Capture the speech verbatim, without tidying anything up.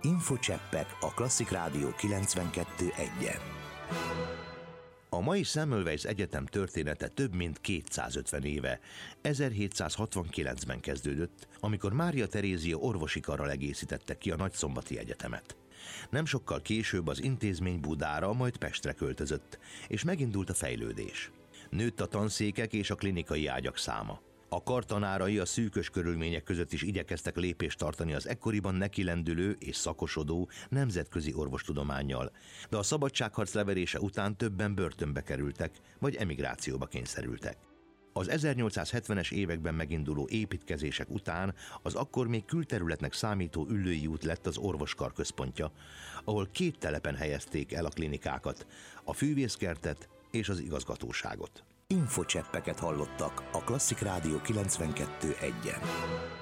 Infocseppek a Klasszik Rádió kilencvenkettő egyen. A mai Semmelweis Egyetem története több mint kétszázötven éve, ezerhétszázhatvankilencben kezdődött, amikor Mária Terézia orvosi karral egészítette ki a Nagyszombati Egyetemet. Nem sokkal később az intézmény Budára, majd Pestre költözött, és megindult a fejlődés. Nőtt a tanszékek és a klinikai ágyak száma. A kar tanárai a szűkös körülmények között is igyekeztek lépést tartani az ekkoriban nekilendülő és szakosodó nemzetközi orvostudománnyal, de a szabadságharc leverése után többen börtönbe kerültek, vagy emigrációba kényszerültek. Az ezernyolcszázhetvenes években meginduló építkezések után az akkor még külterületnek számító Üllői út lett az orvoskar központja, ahol két telepen helyezték el a klinikákat, a fűvészkertet és az igazgatóságot. Infocseppeket hallottak a Klasszik Rádió kilencvenkettő egyen.